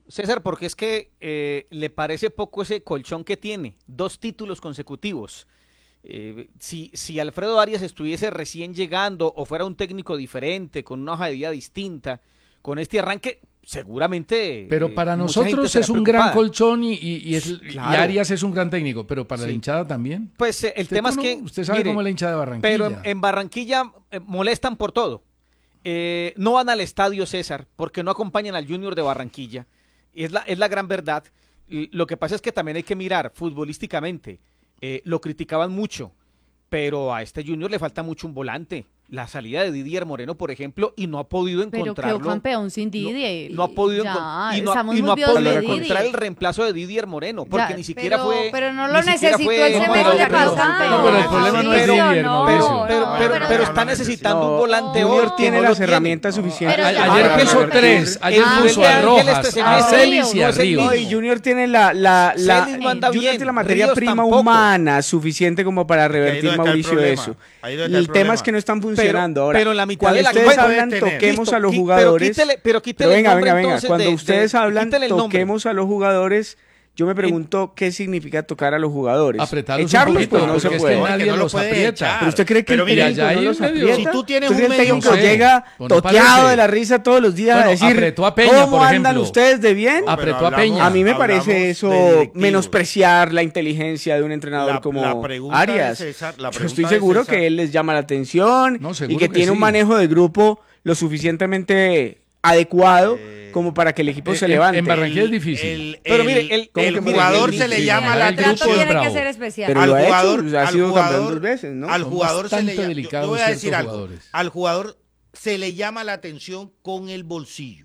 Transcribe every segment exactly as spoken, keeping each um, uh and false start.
César, porque es que eh, le parece poco ese colchón que tiene, dos títulos consecutivos. Eh, si, si Alfredo Arias estuviese recién llegando o fuera un técnico diferente, con una hoja de vida distinta, con este arranque, seguramente. Pero para eh, nosotros es un gran colchón y, y, y, es, claro. y Arias es un gran técnico, pero para sí. la hinchada también. Pues eh, el tema no, es que. Usted sabe mire, cómo es la hinchada de Barranquilla. Pero en, en Barranquilla eh, molestan por todo. Eh, no van al estadio, César, porque no acompañan al Junior de Barranquilla. Es la, es la gran verdad. Lo que pasa es que también hay que mirar futbolísticamente. Eh, lo criticaban mucho, pero a este Junior le falta mucho un volante. La salida de Didier Moreno, por ejemplo, y no ha podido encontrarlo. Pero quedó campeón sin Didier. No, no ha podido, ya, y no, y no ha podido encontrar el reemplazo de Didier Moreno, porque ya, ni siquiera pero, fue. Pero no lo necesitó fue, el semestre pasado. No, pero el problema no es Didier, no, pero, pero, pero, pero, pero está necesitando no, un volante hoy. Junior tiene las herramientas suficientes. Ayer puso tres, ayer puso a Rojas, a Celis y a Ríos. Y Junior tiene la la materia prima humana suficiente como para revertir, Mauricio, eso. El tema es que no están funcionando ahora. Pero la mitad cuando de la ustedes hablan toquemos listo, a los jugadores, pero quítele, pero quítele pero venga, el venga, venga, cuando de, ustedes de, hablan toquemos a los jugadores, yo me pregunto qué significa tocar a los jugadores. Apretarlos echarlos, un poquito, pues no se puede. Es que nadie no los puede aprieta. echar. Pero usted cree que pero el técnico mira, no los medio, aprieta. Si tú tienes un medio técnico no sé, llega no toteado parece. de la risa todos los días bueno, a decir apretó a Peña, ¿cómo por andan ejemplo? ustedes de bien? Apretó hablamos, a Peña. A mí me parece eso menospreciar la inteligencia de un entrenador la, como la Arias. César, la Yo estoy seguro que él les llama la atención no, y que, que tiene sí. un manejo de grupo lo suficientemente adecuado eh, como para que el equipo eh, se levante. En Barranquilla es difícil. El, el, pero mire, el, el, el jugador se le llama la atención. Tiene que ser especial. Pero al lo ha jugador, hecho, ha al sido jugador, campeón dos veces, ¿no? Al Son jugador se le llama. Yo, yo voy a decir algo. Jugadores. Al jugador se le llama la atención con el bolsillo.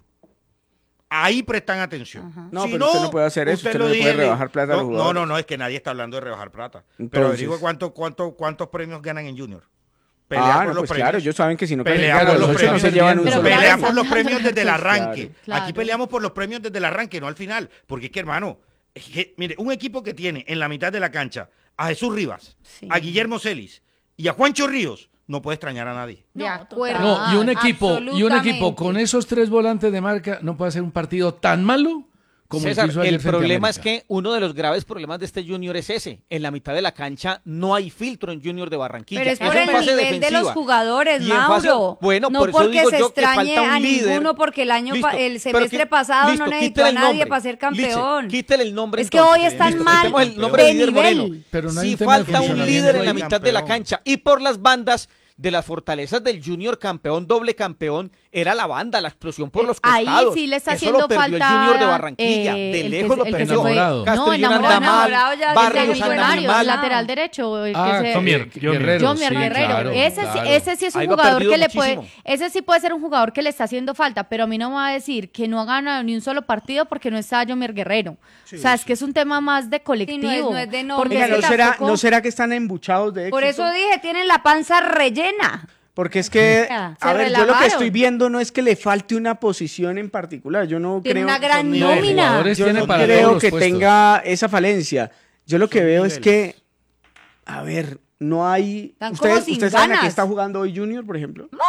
Ahí prestan atención. Ajá. No, si pero no, usted no puede hacer eso. Usted, usted no le puede rebajar plata no, a los jugadores. No, no, no, es que nadie está hablando de rebajar plata. Entonces, pero digo cuánto, cuánto, cuántos premios ganan en Junior. Pelear ah, por no, los pues premios. Claro, ellos saben que si no pelean por los, los premios, no se llevan un solo pelean por los premios desde el arranque. Claro, claro. Aquí peleamos por los premios desde el arranque, no al final. Porque es que, hermano, es que, mire, un equipo que tiene en la mitad de la cancha a Jesús Rivas, sí. a Guillermo Celis y a Juancho Ríos, no puede extrañar a nadie. De acuerdo. No, y un equipo, y un equipo con esos tres volantes de marca no puede hacer un partido tan malo. Como César, el, el problema es que uno de los graves problemas de este Junior es ese. En la mitad de la cancha no hay filtro en Junior de Barranquilla. Pero es por el nivel defensiva. de los jugadores, Mauro. Fase, bueno, no por eso porque digo se yo que extrañe falta un a líder. ninguno, porque el año listo, el semestre que, pasado listo, no necesitó a nadie nombre, para ser campeón. Quítele el nombre. Es que entonces, hoy están listo, mal el nombre de de Líder nivel. Moreno. Pero no sí falta un líder en la mitad de la cancha. Y por las bandas de las fortalezas del Junior campeón, doble campeón, era la banda, la explosión por los costados. Ahí sí le está haciendo Eso lo perdió falta el Junior de Barranquilla, eh, de lejos lo perdió. Enamorado. No, enamorado, enamorado ya Barrios, el lateral derecho. Ah, que Jomier Guerrero. Jomier sí, Guerrero. Claro, ese, claro. Sí, ese sí es un Ahí jugador que le muchísimo. puede, ese sí puede ser un jugador que le está haciendo falta, pero a mí no me va a decir que no ha ganado ni un solo partido porque no está Jomier Guerrero. Sí, o sea, sí. es que es un tema más de colectivo. Sí, no, es, no es de no. Oiga, ¿no, será, tampoco... ¿no será que están embuchados de éxito? Por eso dije, tienen la panza rellena. Porque es que, a Se ver, relavaron. Yo lo que estoy viendo no es que le falte una posición en particular. Yo no tiene creo... una gran nómina. Yo no creo que tenga esa falencia. Yo lo que Son veo niveles. es que, a ver, no hay... Están ¿Ustedes, ¿ustedes saben a qué está ganas. jugando hoy Junior, por ejemplo? No.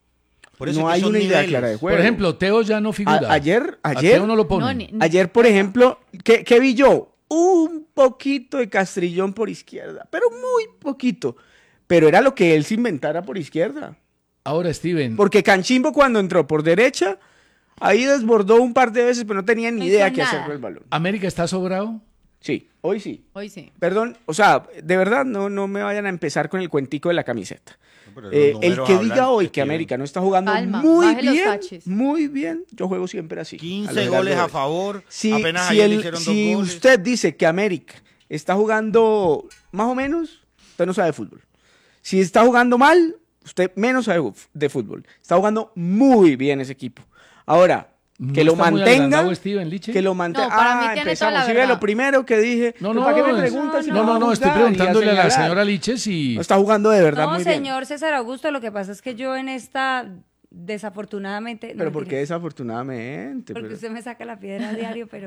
Por eso no hay una idea clara de juego. Por ejemplo, Teo ya no figura. A, ayer, ayer... A Teo no lo pone. No, ni, ni... Ayer, por ejemplo, ¿qué, ¿qué vi yo? Un poquito de Castrillón por izquierda, pero muy poquito. Pero era lo que él se inventara por izquierda. Ahora, Steven. Porque Canchimbo cuando entró por derecha, ahí desbordó un par de veces, pero no tenía ni no idea qué hacer con el balón. ¿América está sobrado? Sí, hoy sí. Hoy sí. Perdón, o sea, de verdad no, no me vayan a empezar con el cuentico de la camiseta. No, eh, el que diga hoy que América no está jugando Palma, muy bien, muy bien, yo juego siempre así. quince goles a favor, si, apenas si, ayer el, hicieron si dos goles. Usted dice que América está jugando más o menos, usted no sabe de fútbol. Si está jugando mal, usted menos sabe de fútbol. Está jugando muy bien ese equipo. Ahora, que ¿No lo mantenga, Steven, que lo mantenga. No, para ah, mí tiene empezamos. toda la Si ve lo primero que dije, no, no, ¿para qué me es, preguntas? Si no, no, no, estoy preguntándole a, a la señora Liches si no está jugando de verdad no, muy bien. bien. No, señor César Augusto, lo que pasa es que yo en esta desafortunadamente. Pero no, ¿por qué desafortunadamente? Porque pero... usted me saca la piedra a diario, pero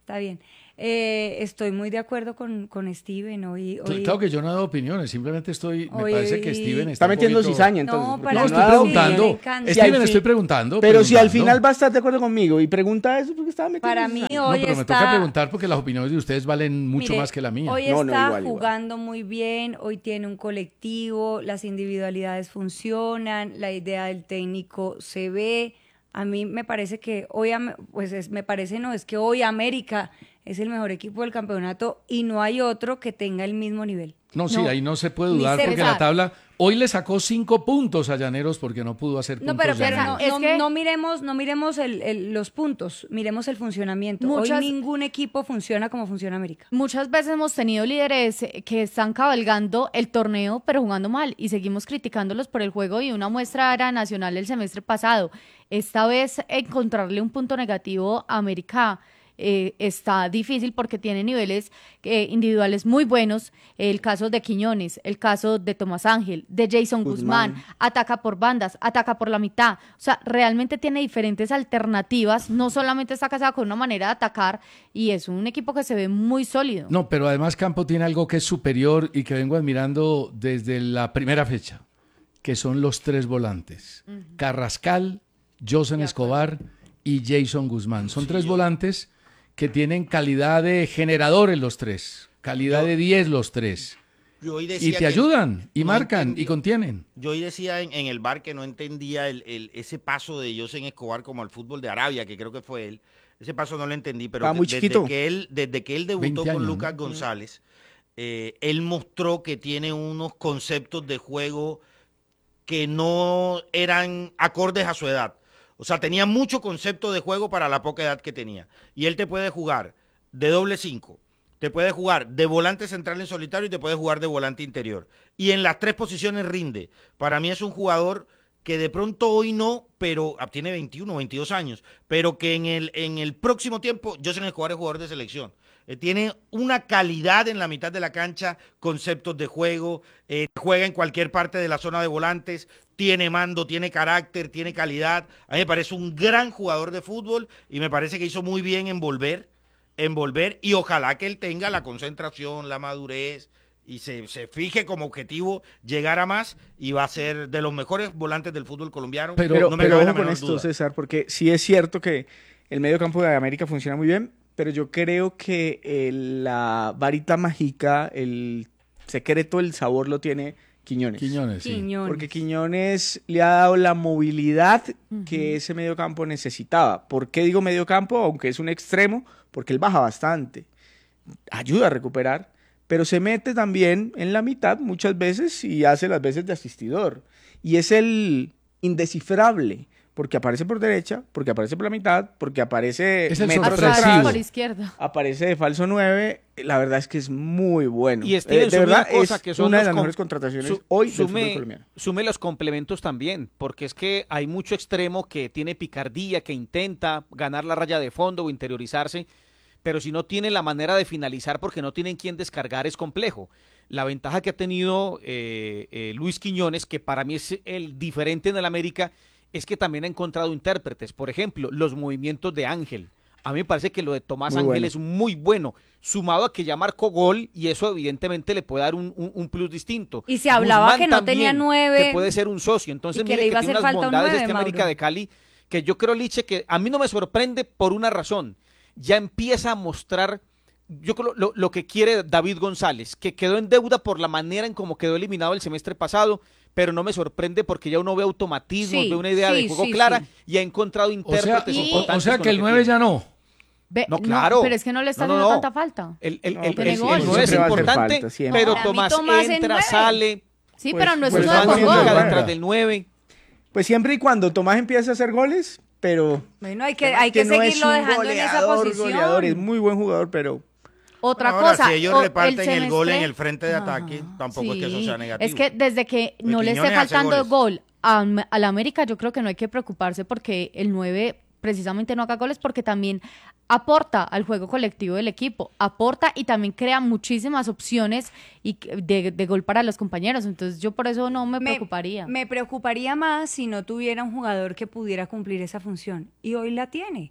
está bien. Eh, estoy muy de acuerdo con, con Steven. Hoy, hoy, claro que yo no he dado opiniones, simplemente estoy, me hoy, parece que Steven está, está metiendo poquito... cizaña, entonces. No, para no, mí estoy sí, preguntando. me encanta. Steven, Si estoy preguntando. Pero si al preguntando. final va a estar de acuerdo conmigo y pregunta eso, porque estaba metiendo Para mí cizaña. hoy No, pero me está... toca preguntar porque las opiniones de ustedes valen mucho Mire, más que la mía. Hoy No, está no, igual, igual. jugando muy bien, hoy tiene un colectivo, las individualidades funcionan, la idea del técnico se ve. A mí me parece que hoy, pues es, me parece no, es que hoy América es el mejor equipo del campeonato y no hay otro que tenga el mismo nivel. No, sí, No, ahí no se puede ni dudar porque cerca. la tabla hoy le sacó cinco puntos a Llaneros porque no pudo hacer puntos No, pero, pero Llaneros. no, Es no, que- no miremos, no miremos el, el- los puntos, miremos el funcionamiento. Muchas- Hoy ningún equipo funciona como funciona América. Muchas veces hemos tenido líderes eh, que están cabalgando el torneo pero jugando mal y seguimos criticándolos por el juego y una muestra era Nacional el semestre pasado. Esta vez encontrarle un punto negativo a América eh, está difícil porque tiene niveles eh, individuales muy buenos. El caso de Quiñones, el caso de Tomás Ángel, de Jason Guzmán. Guzmán. Ataca por bandas, ataca por la mitad. O sea, realmente tiene diferentes alternativas. No solamente está casado con una manera de atacar y es un equipo que se ve muy sólido. No, pero además Campo tiene algo que es superior y que vengo admirando desde la primera fecha, que son los tres volantes. Carrascal, Josen Escobar y Jason Guzmán. Son tres volantes que tienen calidad de generadores los tres, calidad Yo- de diez los tres. Yo hoy Y decía te que ayudan, y no marcan, entendía- y contienen. Yo hoy decía en, en el bar que no entendía el, el- ese paso de Josen Escobar como al fútbol de Arabia, que creo que fue él. Ese paso no lo entendí, pero Estaba muy desde, chiquito. que él, desde que él debutó veinte con años, Lucas ¿no? González, eh, él mostró que tiene unos conceptos de juego que no eran acordes a su edad. O sea, tenía mucho concepto de juego para la poca edad que tenía. Y él te puede jugar de doble cinco, te puede jugar de volante central en solitario y te puede jugar de volante interior. Y en las tres posiciones rinde. Para mí es un jugador que de pronto hoy no, pero ah, tiene veintiuno, veintidós años, pero que en el, en el próximo tiempo, Josen Escobar es jugador de selección. Eh, tiene una calidad en la mitad de la cancha, conceptos de juego, eh, juega en cualquier parte de la zona de volantes, tiene mando, tiene carácter, tiene calidad. A mí me parece un gran jugador de fútbol y me parece que hizo muy bien en volver, en volver y ojalá que él tenga la concentración, la madurez y se, se fije como objetivo llegar a más y va a ser de los mejores volantes del fútbol colombiano. Pero- Pero, no me pero cabe ojo la con menor esto, duda. César, porque sí es cierto que el medio campo de América funciona muy bien, pero yo creo que eh, la varita mágica, el secreto, el sabor lo tiene Quiñones. Quiñones, sí. Quiñones. Porque Quiñones le ha dado la movilidad que ese medio campo necesitaba. ¿Por qué digo medio campo? Aunque es un extremo, porque él baja bastante. Ayuda a recuperar, pero se mete también en la mitad muchas veces y hace las veces de asistidor. Y es el indescifrable, porque aparece por derecha, porque aparece por la mitad, porque aparece Es el metros sorpresivo. Hasta atrás, por izquierda. aparece de falso nueve. La verdad es que es muy bueno. Y Steven, Eh, de sume verdad una cosa es que son una de los las com- mejores contrataciones Su- hoy del sume, fútbol colombiano. sume los complementos también, porque es que hay mucho extremo que tiene picardía, que intenta ganar la raya de fondo o interiorizarse, pero si no tiene la manera de finalizar porque no tienen quien descargar es complejo. La ventaja que ha tenido eh, eh, Luis Quiñones, que para mí es el diferente en el América, es que también ha encontrado intérpretes. Por ejemplo, los movimientos de Ángel. A mí me parece que lo de Tomás Muy Ángel bueno. es muy bueno, sumado a que ya marcó gol y eso evidentemente le puede dar un, un- un plus distinto. Y se hablaba que no tenía nueve. Que puede ser un socio. Entonces, y que mire le iba a tiene hacer unas falta un bondades nueve, este América Mauro. de Cali, que yo creo, Liche, que a mí no me sorprende por una razón. Ya empieza a mostrar, yo creo, lo, lo que quiere David González, que quedó en deuda por la manera en cómo quedó eliminado el semestre pasado, pero no me sorprende porque ya uno ve automatismos, Sí, ve una idea de sí, juego sí, clara sí. y ha encontrado O sea, intérpretes o- o, importantes sea con que el lo nueve tiene. ya no. Ve- No, claro. pero es que no le está No, no, haciendo no. tanta falta. El, el, No, el, pero el- siempre el nueve es va a hacer importante, falta, siempre. pero Para mí Tomás, Tomás es entra, nueve. sale, Sí, Pues- pero no es pues un van nueve haciendo por el gol. bar. detrás del nueve. Pues siempre y cuando Tomás empiece a hacer goles, pero Bueno, hay que, hay que, no es seguirlo un dejando en esa goleador, posición. goleador, es muy buen jugador, pero Otra Ahora, cosa. si ellos o- reparten el, gol en semestre- el frente de ataque, tampoco es que eso Sí, sea negativo. Es que desde que Porque no le esté Quiñones hace faltando goles. gol a, a la América, yo creo que no hay que preocuparse porque el nueve precisamente no haga goles porque también aporta al juego colectivo del equipo, aporta y también crea muchísimas opciones y que- de, de gol para los compañeros. Entonces yo por eso no me, preocuparía. Me preocuparía más si no tuviera un jugador que pudiera cumplir esa función. Y hoy la tiene.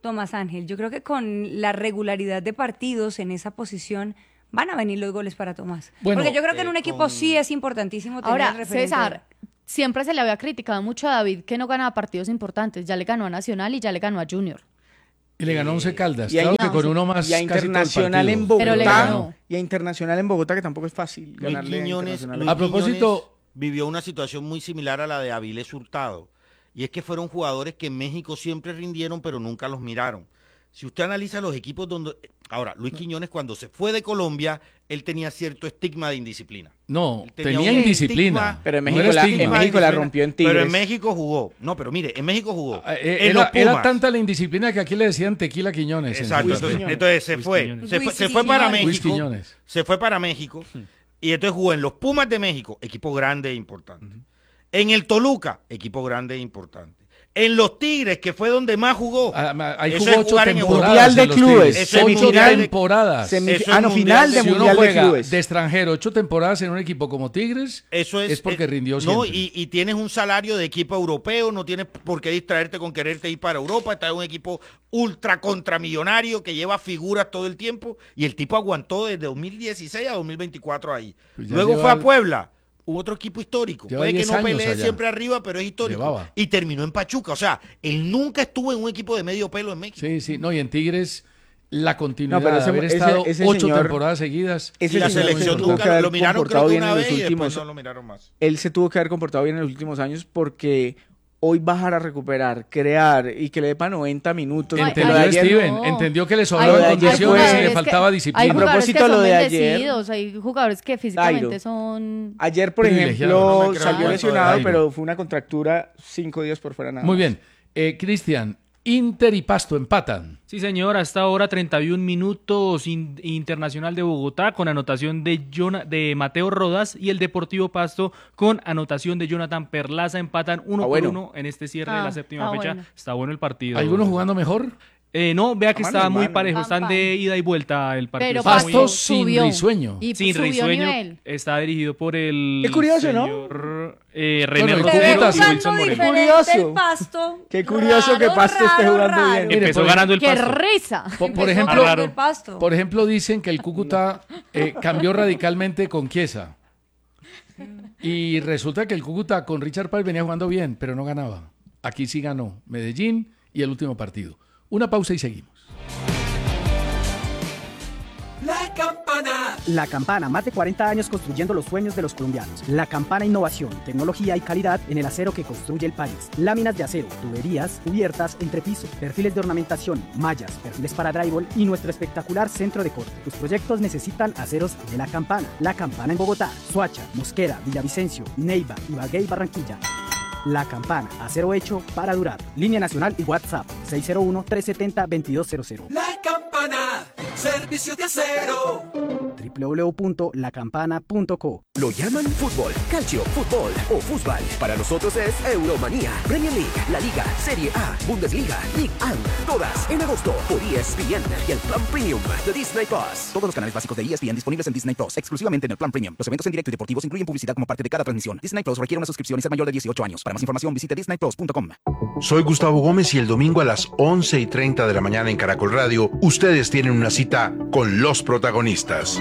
Tomás Ángel. Yo creo que con la regularidad de partidos en esa posición van a venir los goles para Tomás. Bueno, porque yo creo que en un equipo con... sí es importantísimo tener Ahora, referente. César, siempre se le había criticado mucho a David que no ganaba partidos importantes. Ya le ganó a Nacional y ya le ganó a Junior. Y le ganó a Once Caldas, y a, claro no, que con uno más y a Internacional en Bogotá. Pero le ganó. Y a Internacional en Bogotá, que tampoco es fácil ganarle Luis Quiñones, a Internacional. Luis A propósito... Quiñones vivió una situación muy similar a la de Avilés Hurtado. Y es que fueron jugadores que en México siempre rindieron, pero nunca los miraron. Si usted analiza los equipos donde... Ahora, Luis Quiñones cuando se fue de Colombia, él tenía cierto estigma de indisciplina. No, tenía tenía indisciplina. estigma, pero en México, no la, estigma. en México la rompió en Tigres. Pero en México jugó. No, pero mire, en México jugó. Eh, en era, los Pumas. era tanta la indisciplina que aquí le decían Tequila Quiñones. Exacto. Entonces, entonces se Luis fue. Quiñones. Se fue, Luis se fue para Quiñones. Luis México. Quiñones. Se fue para México. Y entonces jugó en los Pumas de México, equipo grande e importante. Uh-huh. En el Toluca, equipo grande e importante. En los Tigres, que fue donde más jugó. Ah, ahí Eso jugó es ocho jugar en temporadas. Mundial de en los Clubes. Tigres. Eso es Ocho mundial de- temporadas. Semi- Eso ah, es no, mundial final de- de Si uno Mundial de juega Clubes. de extranjero ocho temporadas en un equipo como Tigres, Eso es, es porque eh, rindió no, siempre. y, y tienes un salario de equipo europeo, no tienes por qué distraerte con quererte ir para Europa, estás en un equipo ultra contramillonario que lleva figuras todo el tiempo, y el tipo aguantó desde dos mil dieciséis a dos mil veinticuatro ahí. Pues ya Luego lleva- fue a Puebla, hubo otro equipo histórico. Lleva Puede que diez no años pelee allá. siempre arriba, pero es histórico. Llevaba. Y terminó en Pachuca. O sea, él nunca estuvo en un equipo de medio pelo en México. Sí, sí, no, y en Tigres la continuidad No, pero ese- de haber ese- estado ese ocho señor- temporadas seguidas. Ese Y la señor selección se tuvo que nunca haber lo miraron creo comportado que bien una en los vez y después últimos- no lo miraron más. Él se tuvo que haber comportado bien en los últimos años porque hoy bajar a recuperar, crear y que le dé para noventa minutos. Ay, porque lo Entendió de ayer- Steven, no. entendió que le Hay- sobraban hay condiciones y jugadores le que- faltaba Hay disciplina. A jugadores propósito que de lo son de ayer, bendecidos, hay jugadores que físicamente Dairo. son... Ayer, por Privilegiado. ejemplo, No me creo salió el cuento de lesionado, Dairo. pero fue una contractura cinco días por fuera nada Muy más. bien. Eh, Cristian, Inter y Pasto empatan. Sí, señor, hasta ahora treinta y un minutos in- Internacional de Bogotá con anotación de, Jona- de Mateo Rodas y el Deportivo Pasto con anotación de Jonathan Perlaza. Empatan uno Ah, por bueno. uno en este cierre de Ah, la séptima ah, fecha. bueno. Está bueno el partido. ¿Algunos jugando mejor? Eh, no, vea que Ah, está mano, muy mano. parejo, están Pam, de pam. ida y vuelta el partido. Pero Está Pasto muy- sin subió. risueño. Y sin subió risueño, nivel. está dirigido por el Qué curioso, ¿no? señor, eh, Bueno, René el Rosero Cúcuta y sí. Wilson Moreno. diferente Curioso. el Pasto. Qué curioso Raro, que Pasto esté raro, jugando raro. bien. Mire, Empezó por- ganando el ¡Qué Pasto. risa! Por, por Empezó ejemplo, ganando el Pasto. por ejemplo, dicen que el Cúcuta eh, cambió radicalmente con Chiesa. Y resulta que el Cúcuta con Richard Páez venía jugando bien, pero no ganaba. Aquí sí ganó Medellín y el último partido. Una pausa y seguimos. La Campana. La Campana, más de cuarenta años construyendo los sueños de los colombianos. La Campana, innovación, tecnología y calidad en el acero que construye el país. Láminas de acero, tuberías, cubiertas, entrepiso, perfiles de ornamentación, mallas, perfiles para drywall y nuestro espectacular centro de corte. Tus proyectos necesitan aceros de La Campana. La Campana en Bogotá, Soacha, Mosquera, Villavicencio, Neiva, Ibagué y Barranquilla. La Campana, acero hecho para durar. Línea nacional y WhatsApp seis cero uno, tres siete cero, dos dos cero cero. La Campana. Servicio de acero. doble u doble u doble u punto la campana punto co. Lo llaman fútbol, calcio, fútbol o fútbol. Para nosotros es Euromanía. Premier League, La Liga, Serie A, Bundesliga, Ligue uno. Todas en agosto por E S P N y el Plan Premium de Disney Plus. Todos los canales básicos de E S P N disponibles en Disney Plus, exclusivamente en el Plan Premium. Los eventos en directo y deportivos incluyen publicidad como parte de cada transmisión. Disney Plus requiere una suscripción y ser mayor de dieciocho años. Para más información visite disney plus punto com. Soy Gustavo Gómez y el domingo a las once y treinta de la mañana en Caracol Radio, ustedes tienen una cita con los protagonistas.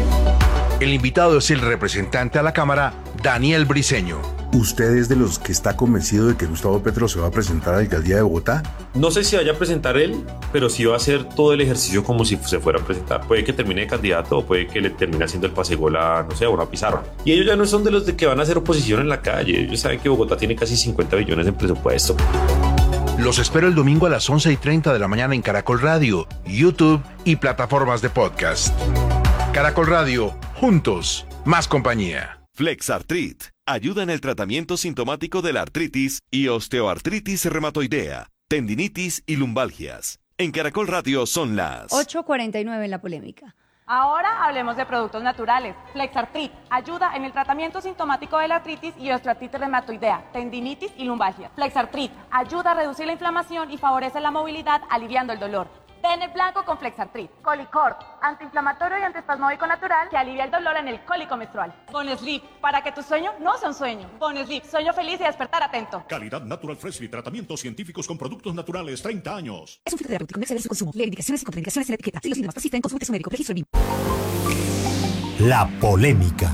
El invitado es el representante a la Cámara, Daniel Briceño. ¿Usted es de los que está convencido de que Gustavo Petro se va a presentar a la alcaldía de Bogotá? No sé si vaya a presentar él, pero sí va a hacer todo el ejercicio como si se fuera a presentar. Puede que termine de candidato o puede que le termine haciendo el pase gol a, no sé, a una pizarra. Y ellos ya no son de los de que van a hacer oposición en la calle. Ellos saben que Bogotá tiene casi cincuenta billones en presupuesto. Los espero el domingo a las once y treinta de la mañana en Caracol Radio, YouTube y plataformas de podcast. Caracol Radio, juntos, más compañía. Flexartrit ayuda en el tratamiento sintomático de la artritis y osteoartritis reumatoidea, tendinitis y lumbalgias. En Caracol Radio son las ocho cuarenta y nueve en la polémica. Ahora hablemos de productos naturales. Flexartrit ayuda en el tratamiento sintomático de la artritis y osteoartritis reumatoidea, tendinitis y lumbalgia. Flexartrit ayuda a reducir la inflamación y favorece la movilidad, aliviando el dolor. Ten el blanco con Flexartrit. Colicort, antiinflamatorio y antiespasmódico natural que alivia el dolor en el cólico menstrual. Boneslip, para que tu sueño no sea un sueño. Boneslip, sueño feliz y despertar atento. Calidad Natural Freshly, tratamientos científicos con productos naturales, treinta años. Es un fitoterapéutico, no exceder su consumo. Lee indicaciones y contraindicaciones en la etiqueta. Si los síntomas persisten, consulte a su médico. Registro B I M. La polémica.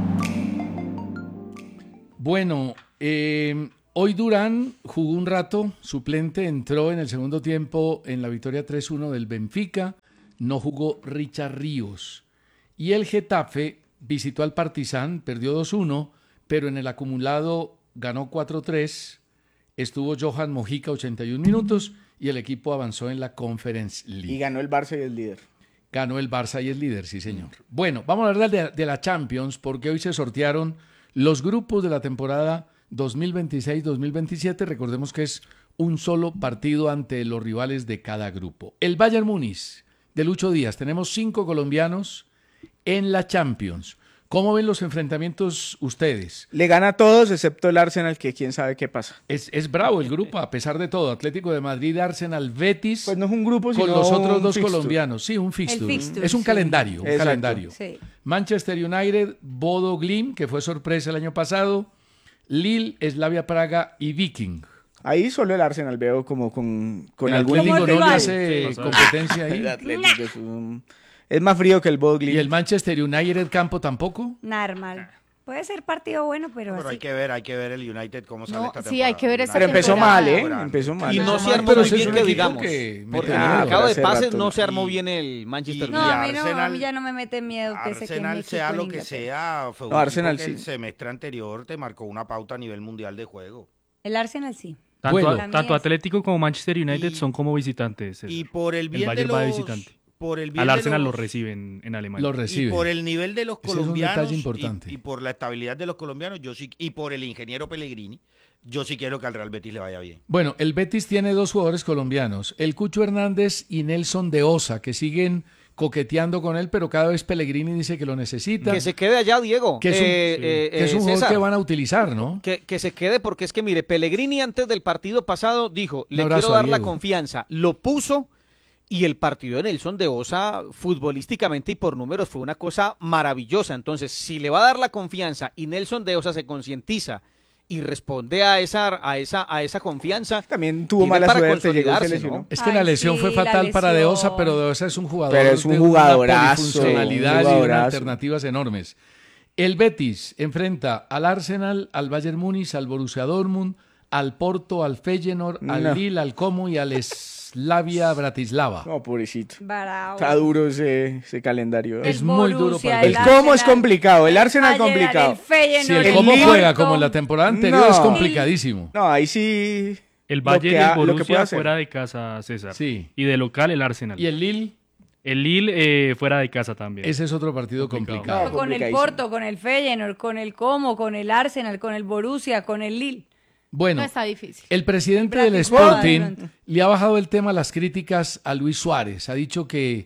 Bueno, eh, hoy Durán jugó un rato, suplente, entró en el segundo tiempo en la victoria tres uno del Benfica, no jugó Richard Ríos. Y el Getafe visitó al Partizan, perdió dos uno, pero en el acumulado ganó cuatro tres, estuvo Johan Mojica ochenta y un minutos y el equipo avanzó en la Conference League. Y ganó el Barça y el líder. Ganó el Barça y el líder, sí señor. Bueno, vamos a hablar de, de la Champions porque hoy se sortearon los grupos de la temporada dos mil veintiséis dos mil veintisiete. Recordemos que es un solo partido ante los rivales de cada grupo. El Bayern Múnich de Lucho Díaz. Tenemos cinco colombianos en la Champions. ¿Cómo ven los enfrentamientos ustedes? Le gana a todos excepto el Arsenal, que quién sabe qué pasa. Es, es bravo el grupo, a pesar de todo. Atlético de Madrid, Arsenal, Betis. Pues no es un grupo, con sino los otros un dos fixture. colombianos. Sí, un fixture. fixture, es un sí. calendario, un Exacto. calendario. Sí. Manchester United, Bodo Glimt, que fue sorpresa el año pasado. Lille, Slavia Praga y Viking. Ahí solo el Arsenal veo como con, con el algún... Atlético no le rival. hace Sí, competencia ahí. El Atlético es, un- es más frío que el Bogley. ¿Y el Manchester United campo tampoco? Normal. Puede ser partido bueno, pero, Pero así. hay que ver, hay que ver el United cómo sale No, esta sí, temporada. hay que ver esta Pero empezó temporada. mal, ¿eh? Temporada. Empezó mal. Y no Empezó se mal, armó pero muy ese es bien un que equipo digamos. que Porque mete en el miedo. mercado de Hace pases rato no no. se armó Y- bien el Manchester y- No, United. a mí no, a Arsenal- mí ya no me mete miedo que ese que es mi Arsenal, equipo sea en lo que Inglaterra. sea, fue un No, Arsenal equipo que el sí. semestre anterior te marcó una pauta a nivel mundial de juego. El Arsenal sí. Tanto, Bueno. a- tanto Atlético como Manchester United Y- son como visitantes. César. Y por el bien de Bayern los... va de visitante. Por el bien Al de Arsenal los- lo reciben en Alemania. Lo recibe. Y por el nivel de los Ese es un colombianos detalle y- importante. Y, por la estabilidad de los colombianos, yo sí, y por el ingeniero Pellegrini, yo sí quiero que al Real Betis le vaya bien. Bueno, el Betis tiene dos jugadores colombianos, el Cucho Hernández y Nelson de Osa, que siguen coqueteando con él, pero cada vez Pellegrini dice que lo necesita. Que se quede allá, Diego. Que es un, Eh, eh, que es un eh, jugador César. que van a utilizar, ¿no? Que, que se quede porque es que, mire, Pellegrini antes del partido pasado dijo, le abrazo quiero a dar la Diego. confianza, lo puso y el partido de Nelson de Osa futbolísticamente y por números fue una cosa maravillosa. Entonces, si le va a dar la confianza y Nelson de Osa se concientiza y responde a esa, a esa, a esa confianza, También tuvo tiene mala para suerte, llegó y se consolidarse, lesionó. ¿no? Es que Ay, la lesión sí, fue la fatal para De Osa, lesión. pero De Osa es un jugador Pero es un de jugadorazo, una polifuncionalidad y jugadorazo. unas alternativas enormes. El Betis enfrenta al Arsenal, al Bayern Múnich, al Borussia Dortmund, al Porto, al Feyenoord, al No. Lille, al Como y al Slavia Bratislava. No, pobrecito. Bravo. Está duro ese, ese calendario. Es El muy duro Borussia, para el El Betis. cómo es complicado, el Arsenal Bayern, complicado. el Feyenoord, Si el El Como Lille- juega como en la temporada anterior No. es complicadísimo. No, ahí sí... El lo Bayern que y ha- el lo que Borussia puede hacer. fuera de casa, César. Sí. Y de local el Arsenal. Y el Lille, El Lille eh, fuera de casa también. ese es otro partido Complicado. complicado. No, Con el complicadísimo. Porto, con el Feyenoord, con el Como, con el Arsenal, con el Borussia, con el Lille. Bueno, No está difícil. el presidente del Bratislava, de Sporting pronto. le ha bajado el tema a las críticas a Luis Suárez. Ha dicho que,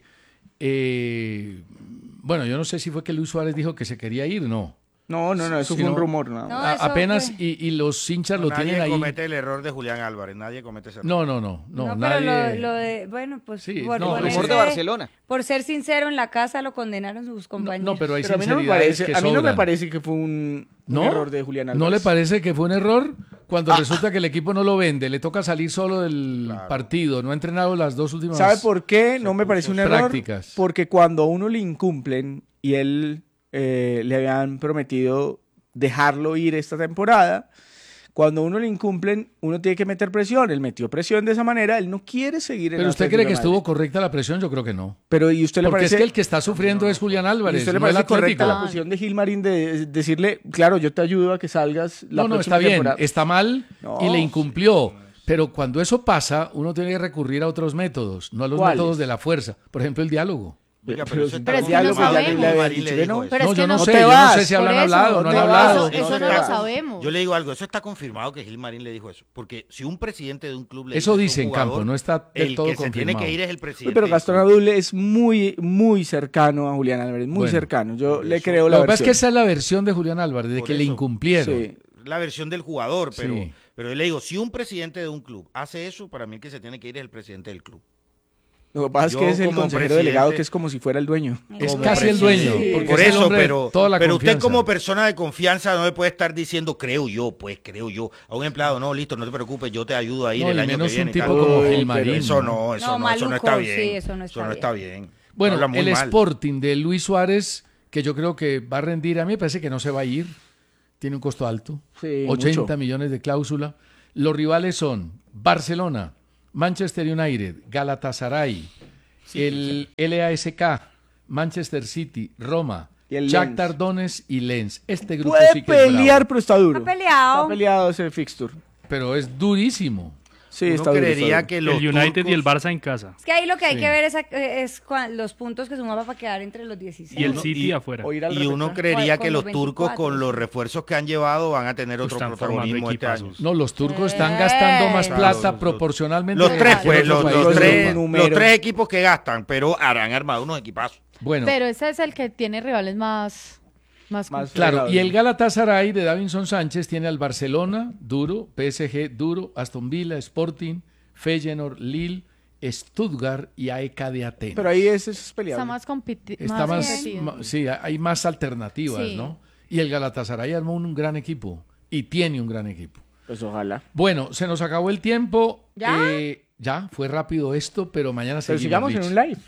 eh, bueno, yo no sé si fue que Luis Suárez dijo que se quería ir, no. No, no, no, eso Sí, fue un no. rumor. No. No, A- eso apenas fue- y, y los hinchas lo nadie tienen ahí. comete el error de Julián Álvarez, nadie comete ese error. No, no, no, no, No, nadie. pero lo, lo de, bueno, pues Sí, por, no, por rumor ese- de Barcelona. por ser sincero, en la casa lo condenaron sus No, compañeros. no, pero hay Pero a mí no me sinceridades parece, que a mí no me sobran. parece que fue un, un ¿No? error de Julián Álvarez. ¿No le parece que fue un error? Cuando Ah. resulta que el equipo no lo vende, le toca salir solo del partido, no ha entrenado las dos últimas ¿Sabe por qué? No me parece un error. prácticas. Porque cuando a uno le incumplen y él eh, le habían prometido dejarlo ir esta temporada, cuando a uno le incumplen, uno tiene que meter presión. Él metió presión de esa manera, él no quiere seguir en Pero el usted Atlético cree de que Madrid. estuvo correcta la presión, yo creo que no. Pero ¿y usted le Porque parece es que el que está sufriendo es Julián ¿y Álvarez, usted le no el parece correcta Atlético. la posición de Gilmarín de decirle, claro, yo te ayudo a que salgas la No, no, próxima está bien, temporada? está mal No. y le incumplió. Pero cuando eso pasa, uno tiene que recurrir a otros métodos, no a los ¿Cuáles? métodos de la fuerza. Por ejemplo, el diálogo. Oiga, Pero eso si está Pero es que no diálogo, ya le- sabemos. le habían Marín dicho le que dijo no. eso. Pero no, es que yo no no sé, te yo no vas, sé si por habrán eso, hablado, no han te hablado. vas, Eso no no te lo vas. sabemos. Yo le digo algo, eso está confirmado que Gilmarín le dijo eso. Porque si un presidente de un club le Eso dice a dice un en campo, jugador, no está del el todo que se tiene confirmado. que ir es el Uy, presidente. pero del Gastón club. Abdul es muy, muy cercano a Julián Álvarez, muy Bueno, cercano. Yo por le eso- creo la Lo que pasa es que versión. esa es la versión de Julián Álvarez, de Por que le eso. incumplieron. Sí. La versión del jugador, pero, Sí. pero yo le digo, si un presidente de un club hace eso, para mí el que se tiene que ir es el presidente del club. Lo que pasa es Yo que es el como consejero presidente- delegado que es como si fuera el dueño. Es como casi el dueño. presidente. Porque Por es el eso, hombre de pero, toda la pero usted confianza. como persona de confianza no le puede estar diciendo, creo yo, pues creo yo. A un empleado, no, listo, no te preocupes, yo te ayudo a ir No, el y año menos que viene. un y tal. tipo como Uy, Gilmarín, pero Eso ¿no? no, eso No, no, eso no está maluco, bien. sí, eso no está no bien. está bien. Bueno, Habla muy el mal. Sporting de Luis Suárez, que yo creo que va a rendir, a mí me parece que no se va a ir. Tiene un costo alto, Sí, ochenta mucho. millones de cláusula. Los rivales son Barcelona, Manchester United, Galatasaray, el L A S K, Manchester City, Roma, Y el Shakhtar Lens. Donetsk y Lens. Este grupo Puede sí que es pelear, bravo, pero está duro. Está peleado. Está peleado ese fixture. pero es durísimo. Sí, Uno está duro, creería está duro. que los El United turcos- y el Barça en casa. Es que ahí lo que hay Sí. que ver es, es cua- los puntos que sumaba para quedar entre los dieciséis. Y el Uno- City afuera. O ir al Y uno repechaje. creería Con- que con los los turcos veinticuatro, con los sí. refuerzos que han llevado van a tener otro Están formando protagonismo este año. equipazos. No, los turcos están Eh. gastando más Claro, plata los- proporcionalmente. Los que tres, cualquier pues, otro los, país los de tres, Europa. número. los tres equipos que gastan, pero han armado unos equipazos. Bueno, Pero ese es el que tiene rivales más... Más, Más claro, fregado. y el Galatasaray de Davinson Sánchez tiene al Barcelona, duro, P S G, duro, Aston Villa, Sporting, Feyenoord, Lille, Stuttgart y A E K de Atenas. Pero ahí ese es peleable. Está más competitivo. Está más, competido. ma- sí, hay más alternativas, Sí. ¿no? Y el Galatasaray armó un gran equipo y tiene un gran equipo. Pues ojalá. Bueno, se nos acabó el tiempo. ¿Ya? Eh, ya, fue rápido esto, pero mañana Pero seguimos. sigamos en Rich. un live.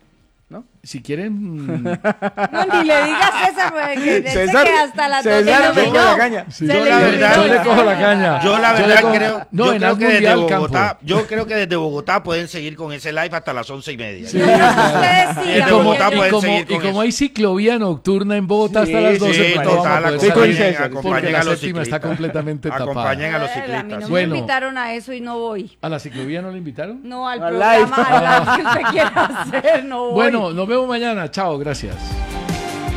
Si quieren... No, ni le digas César, porque ese César- que hasta las César doce no me me coge la dio. caña. Sí, Se yo, le la olvidó. verdad, yo le cojo la caña. Yo la Yo le verdad cojo- creo, No, yo en creo algún que desde mundial, Bogotá, Campo. yo creo que desde Bogotá pueden seguir con ese live hasta las once y media. Sí, Ustedes claro. sí, Y Y como, Bogotá y pueden como- seguir y con como eso. hay ciclovía nocturna en Bogotá Sí, hasta las doce, Sí, pues no total, vamos a poder acompañen, salir, acompañen porque la a los séptima está ciclistas. completamente tapada. Acompañen a los Eh, A mí ciclistas. no Bueno. me invitaron a eso y no voy. ¿A la ciclovía no le invitaron? No, al Al programa, live. al live que usted quiera hacer, no voy. Bueno, nos vemos mañana. Chao, gracias.